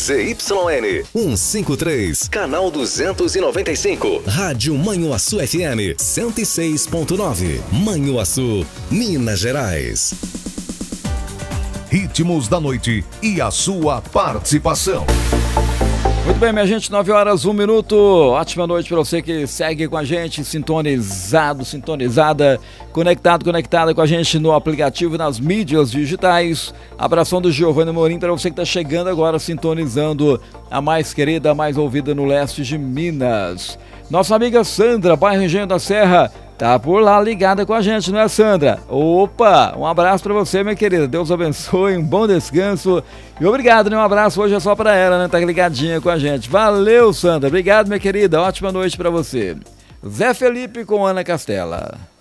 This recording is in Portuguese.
ZYN 153, canal 295. Rádio Manhuaçu FM 106.9. Manhuaçu, Minas Gerais. Ritmos da noite e a sua participação. Muito bem, minha gente, 9 horas, 1 minuto. Ótima noite para você que segue com a gente, sintonizado, sintonizada, conectada com a gente no aplicativo e nas mídias digitais. Abração do Giovanni Morim para você que está chegando agora, sintonizando a mais querida, a mais ouvida no leste de Minas. Nossa amiga Sandra, bairro Engenho da Serra, tá por lá ligada com a gente, não é, Sandra? Opa, um abraço pra você, minha querida. Deus abençoe, um bom descanso. E obrigado, né? Um abraço hoje é só pra ela, né? Tá ligadinha com a gente. Valeu, Sandra. Obrigado, minha querida. Ótima noite pra você. Zé Felipe com Ana Castela.